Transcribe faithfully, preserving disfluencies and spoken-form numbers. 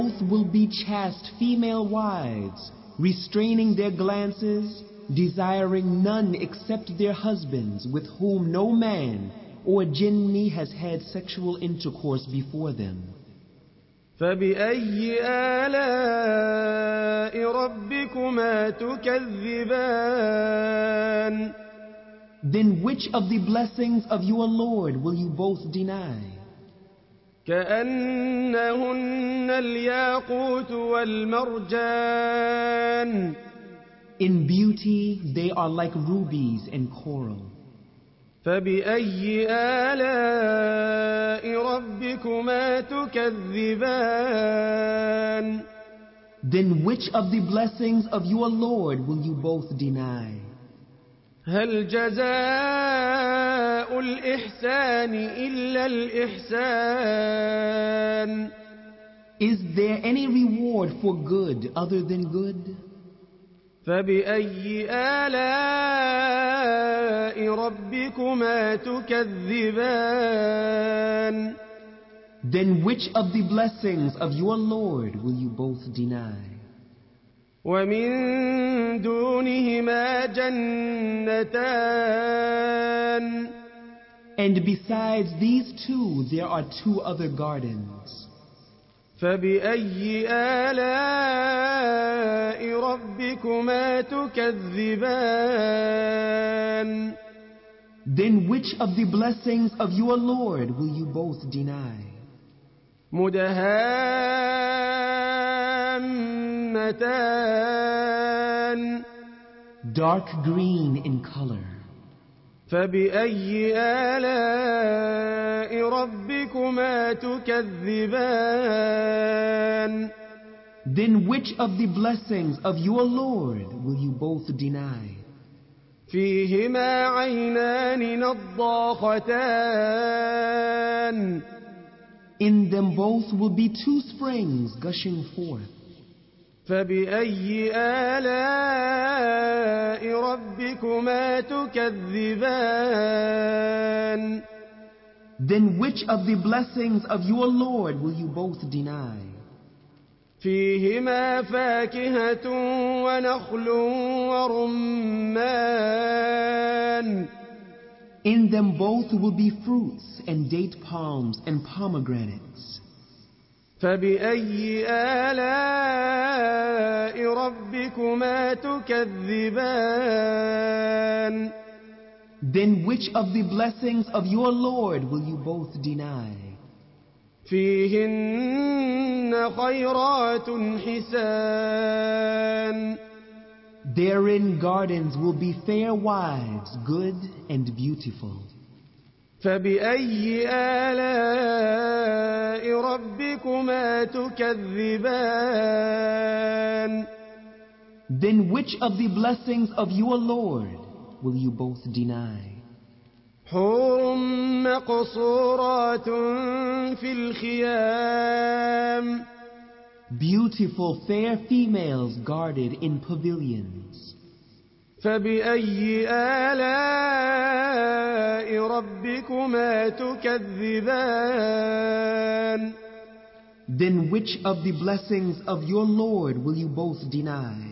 both will be chaste female wives, restraining their glances, desiring none except their husbands, with whom no man or jinni has had sexual intercourse before them. فبأي آلاء ربكما تكذبان Then which of the blessings of your Lord will you both deny? كأنهن الياقوت والمرجان In beauty they are like rubies and coral. فبأي آلاء ربكما تكذبان Then which of the blessings of your Lord will you both deny? هل جزاء الإحسان إلا الإحسان Is there any reward for good other than good? فبأي آلاء ربكما تكذبان Then which of the blessings of your Lord will you both deny? ومن دونهما جنتان And besides these two there are two other gardens. فبأي آلاء ربكما تكذبان Then which of the blessings of your Lord will you both deny? مدهامتان Dark green in color. فبأي آلاء ربكما تكذبان Then which of the blessings of your Lord will you both deny? فيهما عينان نضاختان In them both will be two springs gushing forth. فبأي آلاء ربكما تكذبان Then which of the blessings of your Lord will you both deny? فيهما فاكهة ونخل ورمان In them both will be fruits and date palms and pomegranates. فبأي آلاء ربكما تكذبان Then which of the blessings of your Lord will you both deny? فيهن خيرات حسان Therein gardens will be fair wives, good and beautiful. فبأي آلاء ربكما تكذبان Then which of the blessings of your Lord will you both deny? حور مقصورات في الخيام Beautiful fair females guarded in pavilions. فبأي آلاء ربكما تكذبان Then which of the blessings of your Lord will you both deny?